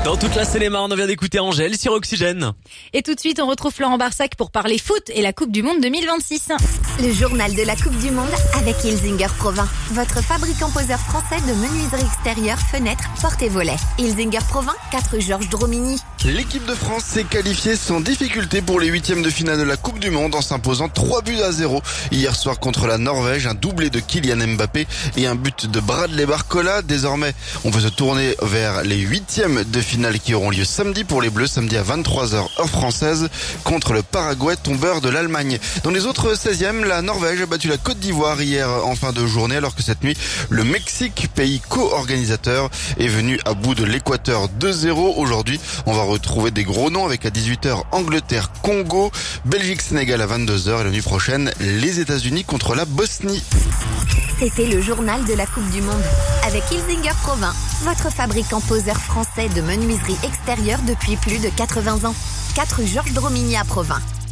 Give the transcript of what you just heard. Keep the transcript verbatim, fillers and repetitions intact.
Dans toute la Seine-et-Marne, on vient d'écouter Angèle sur Oxygène. Et tout de suite, on retrouve Florent Barsac pour parler foot et la Coupe du Monde deux mille vingt-six. Le journal de la Coupe du Monde avec Ilzinger Provins, votre fabricant poseur français de menuiserie extérieure, fenêtres, portes et volets. Ilzinger Provins, quatre Georges Dromigny. L'équipe de France s'est qualifiée sans difficulté pour les huitièmes de finale de la Coupe du Monde en s'imposant trois buts à zéro hier soir contre la Norvège, un doublé de Kylian Mbappé et un but de Bradley Barcola. Désormais, on peut se tourner vers les huitièmes de finale qui auront lieu samedi pour les Bleus, samedi à vingt-trois heures heure française contre le Paraguay, tombeur de l'Allemagne. Dans les autres seizièmes, la Norvège a battu la Côte d'Ivoire hier en fin de journée, alors que cette nuit, le Mexique, pays co-organisateur, est venu à bout de l'Équateur deux zéro. Aujourd'hui, on va retrouver des gros noms avec à dix-huit heures Angleterre, Congo, Belgique, Sénégal à vingt-deux heures et la nuit prochaine, les États-Unis contre la Bosnie. C'était le journal de la Coupe du Monde avec Ilzinger Provins, votre fabricant poseur français de menuiserie extérieure depuis plus de quatre-vingts ans. quatre Georges Dromigny à Provins.